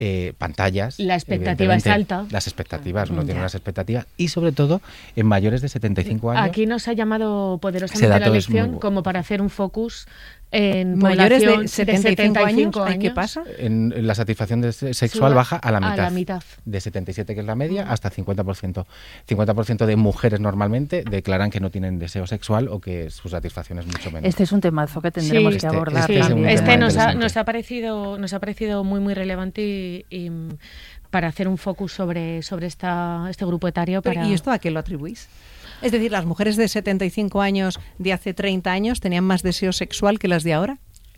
pantallas. La expectativa es alta. Las expectativas, uno tiene unas expectativas. Y sobre todo en mayores de 75 años. Aquí nos ha llamado poderosamente la lección como para hacer un focus en mayores población de 75 años. ¿Qué pasa? En la satisfacción sexual baja a la mitad. De 77, que es la media, hasta 50%. 50% de mujeres normalmente declaran que no tienen deseo sexual o que su satisfacción es mucho menor. Este es un temazo que tendremos que abordar. Nos ha parecido muy, muy relevante y para hacer un focus sobre este grupo etario. ¿Y esto a qué lo atribuís? Es decir, ¿las mujeres de 75 años de hace 30 años tenían más deseo sexual que las de ahora?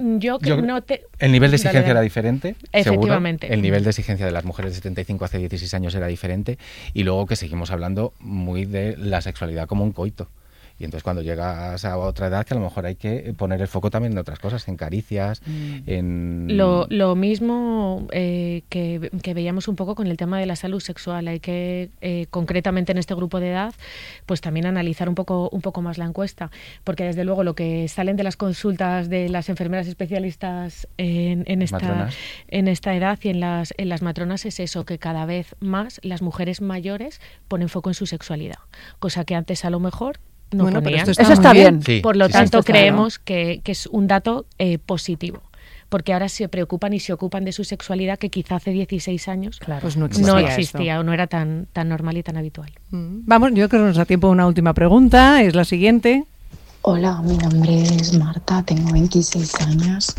El nivel de exigencia era diferente, efectivamente. Seguro. El nivel de exigencia de las mujeres de 75 hace 16 años era diferente. Y luego que seguimos hablando muy de la sexualidad como un coito. Y entonces cuando llegas a otra edad, que a lo mejor hay que poner el foco también en otras cosas, en caricias, en... Lo mismo que veíamos un poco con el tema de la salud sexual. Hay que, concretamente en este grupo de edad, pues también analizar un poco más la encuesta. Porque desde luego lo que salen de las consultas de las enfermeras especialistas en esta edad y en las matronas es eso, que cada vez más las mujeres mayores ponen foco en su sexualidad. Cosa que antes a lo mejor no ponía. Eso está bien. Sí, por lo tanto, creemos que es un dato positivo. Porque ahora se preocupan y se ocupan de su sexualidad, que quizá hace 16 años pues no existía o no era tan normal y tan habitual. Vamos, yo creo que nos da tiempo a una última pregunta. Es la siguiente. Hola, mi nombre es Marta, tengo 26 años.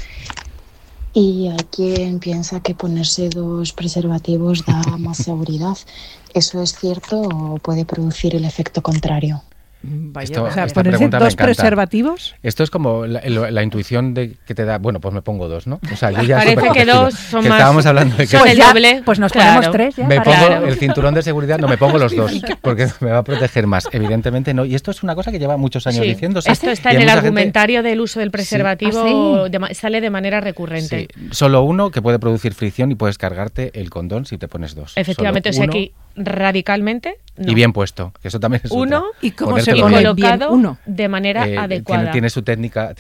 Y hay quien piensa que ponerse 2 preservativos da más seguridad. ¿Eso es cierto o puede producir el efecto contrario? ¿Ponerse 2 preservativos? Esto es como la intuición de que te da, bueno, pues me pongo 2, ¿no? O sea, yo ya parece que 2 son que más. Estábamos hablando de que son el doble. Pues nos ponemos 3 ya. Me pongo el cinturón de seguridad, no me pongo los 2, porque me va a proteger más. Evidentemente no. Y esto es una cosa que lleva muchos años diciéndose. Esto está en el argumentario del uso del preservativo, sale de manera recurrente. Sí. Solo uno que puede producir fricción y puedes cargarte el condón si te pones 2. Efectivamente, o sea, aquí radicalmente no. Y bien puesto, que eso también es uno otra. Y cómo se pone colocado bien uno de manera adecuada. Tiene su técnica.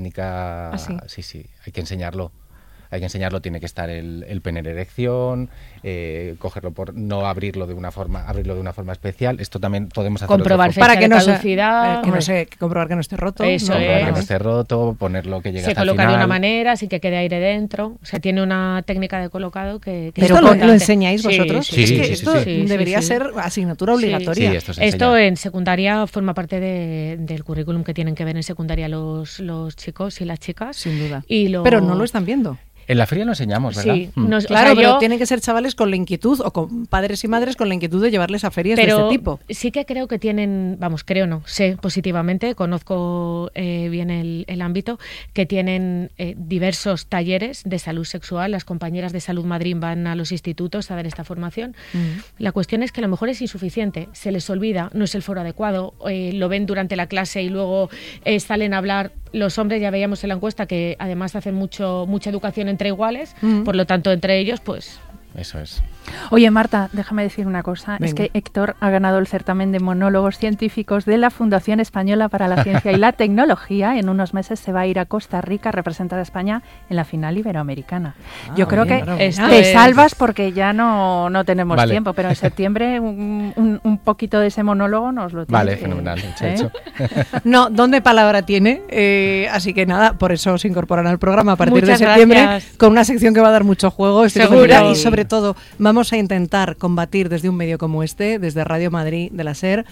Sí, hay que enseñarlo. Tiene que estar el pene en erección, cogerlo no abrirlo de una forma especial. Esto también podemos hacerlo comprobar fecha de caducidad, comprobar que no esté roto, que no esté roto, ponerlo que llegue hasta el final. Se coloca de una manera sin que quede aire dentro. O sea, tiene una técnica de colocado que ¿Pero es lo enseñáis vosotros? Sí, es que esto debería ser asignatura obligatoria. Sí, esto en secundaria forma parte del currículum que tienen que ver en secundaria los chicos y las chicas. Sin duda. Pero no lo están viendo. En la feria lo enseñamos, ¿verdad? Sí, claro, pero tienen que ser chavales con la inquietud, o con padres y madres con la inquietud de llevarles a ferias de este tipo. Sí que creo que tienen, sé positivamente, conozco bien el ámbito, que tienen diversos talleres de salud sexual. Las compañeras de Salud Madrid van a los institutos a dar esta formación. La cuestión es que a lo mejor es insuficiente, se les olvida, no es el foro adecuado, lo ven durante la clase y luego salen a hablar. Los hombres ya veíamos en la encuesta que además hacen mucha educación entre iguales, por lo tanto entre ellos pues... Eso es. Oye, Marta, déjame decir una cosa. Venga. Es que Héctor ha ganado el certamen de monólogos científicos de la Fundación Española para la Ciencia y la Tecnología. En unos meses se va a ir a Costa Rica a representar a España en la final iberoamericana. Yo creo que te salvas porque ya no tenemos tiempo, pero en septiembre un poquito de ese monólogo nos lo tienes. Vale, fenomenal. Hecho. No, ¿dónde palabra tiene? Así que nada, por eso se incorporan al programa a partir Muchas de septiembre, gracias. Con una sección que va a dar mucho juego. Seguro. Y sobre todo vamos a intentar combatir desde un medio como este, desde Radio Madrid de la SER,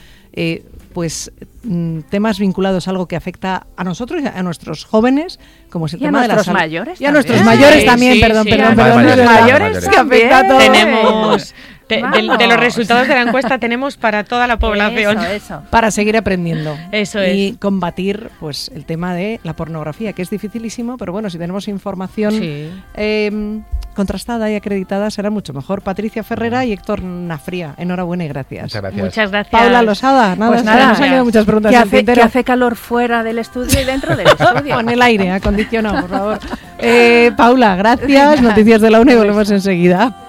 temas vinculados a algo que afecta a nosotros y a nuestros jóvenes, como es el tema de la salud. Mayores y a nuestros mayores también, perdón. Los mayores que afecta a todos. Tenemos... De los resultados de la encuesta tenemos para toda la población. Eso. Para seguir aprendiendo. Eso y combatir el tema de la pornografía, que es dificilísimo, pero bueno, si tenemos información contrastada y acreditada será mucho mejor. Patricia Ferrera y Héctor Nafría, enhorabuena y gracias. Muchas gracias. Paula Losada, Pues nada, nos han quedado muchas preguntas. Que hace calor fuera del estudio y dentro del estudio. Con el aire acondicionado, por favor. Paula, gracias. Noticias de la UNA y volvemos enseguida.